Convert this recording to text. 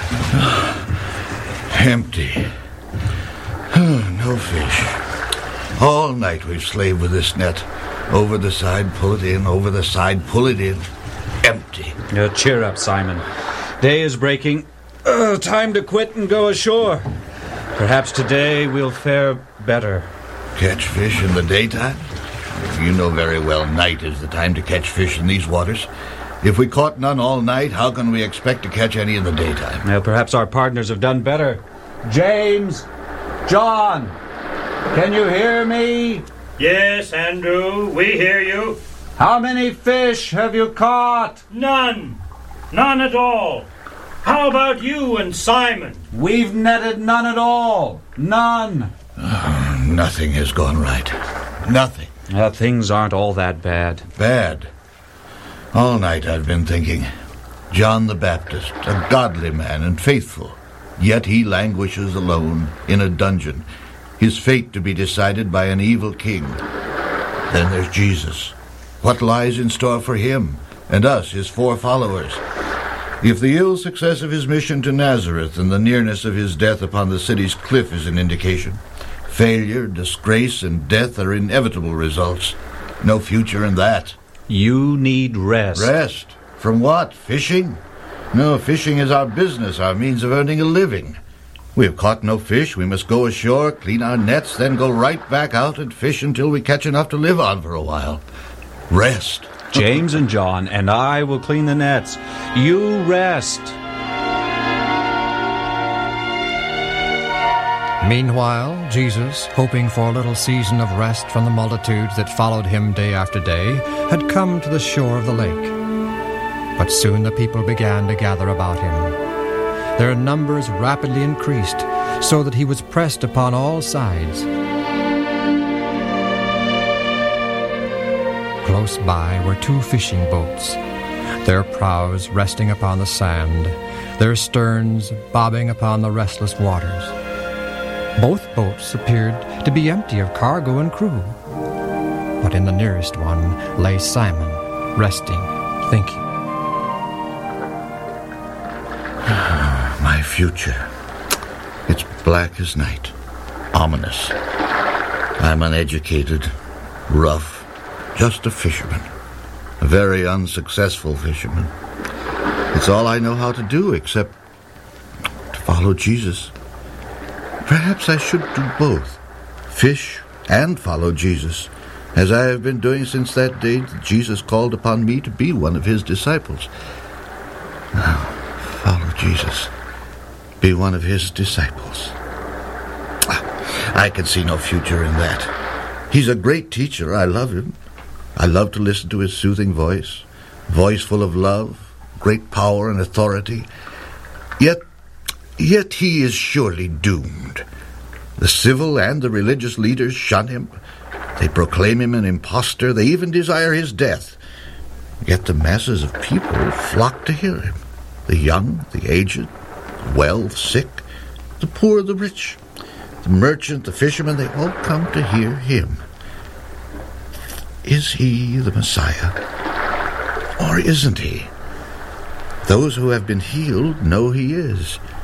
Empty. No fish. All night we've slaved with this net. Over the side, pull it in. Over the side, pull it in. Empty. Cheer up, Simon. Day is breaking. Time to quit and go ashore. Perhaps today we'll fare better. Catch fish in the daytime? You know very well night is the time to catch fish in these waters. If we caught none all night, how can we expect to catch any in the daytime? Well, perhaps our partners have done better. James! John! Can you hear me? Yes, Andrew, we hear you. How many fish have you caught? None. None at all. How about you and Simon? We've netted none at all. None. Nothing has gone right. Nothing. Things aren't all that bad. Bad? All night I've been thinking. John the Baptist, a godly man and faithful, yet he languishes alone in a dungeon, his fate to be decided by an evil king. Then there's Jesus. What lies in store for him and us, his 4 followers? If the ill success of his mission to Nazareth and the nearness of his death upon the city's cliff is an indication, failure, disgrace, and death are inevitable results. No future in that. You need rest. Rest? From what? Fishing? No, fishing is our business, our means of earning a living. We have caught no fish. We must go ashore, clean our nets, then go right back out and fish until we catch enough to live on for a while. Rest. James and John and I will clean the nets. You rest. Meanwhile, Jesus, hoping for a little season of rest from the multitudes that followed him day after day, had come to the shore of the lake. But soon the people began to gather about him. Their numbers rapidly increased, so that he was pressed upon all sides. Close by were 2 fishing boats, their prows resting upon the sand, their sterns bobbing upon the restless waters. Both boats appeared to be empty of cargo and crew. But in the nearest one lay Simon, resting, thinking. My future. It's black as night. Ominous. I'm uneducated, rough, just a fisherman. A very unsuccessful fisherman. It's all I know how to do except to follow Jesus. Perhaps I should do both. Fish and follow Jesus, as I have been doing since that day that Jesus called upon me to be one of his disciples. Follow Jesus. Be one of his disciples. I can see no future in that. He's a great teacher. I love him. I love to listen to his soothing voice full of love, great power and authority. Yet he is surely doomed. The civil and the religious leaders shun him. They proclaim him an impostor. They even desire his death. Yet the masses of people flock to hear him. The young, the aged, the well, the sick, the poor, the rich, the merchant, the fisherman, they all come to hear him. Is he the Messiah? Or isn't he? Those who have been healed know he is.